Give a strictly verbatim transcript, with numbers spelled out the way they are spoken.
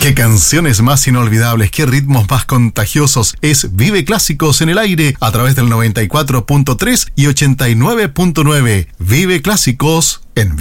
Qué canciones más inolvidables, qué ritmos más contagiosos. Es Vive Clásicos en el aire a través del noventa y cuatro punto tres y ochenta y nueve punto nueve. Vive Clásicos en